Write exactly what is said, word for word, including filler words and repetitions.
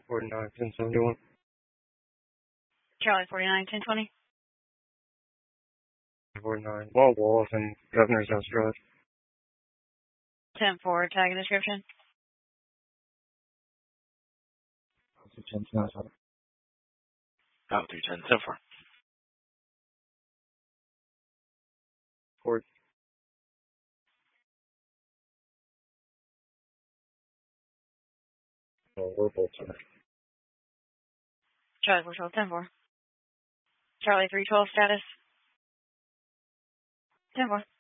forty-nine, ten seventy-one. Charlie forty-nine, ten twenty. forty-nine. Wall Wolf and Governor's House Drive. ten four, tag and description. ten ten seven. Oh, three ten, ten four. Court. Oh, we're both on it. Charlie four twelve, ten four. Charlie three twelve, status. ten four.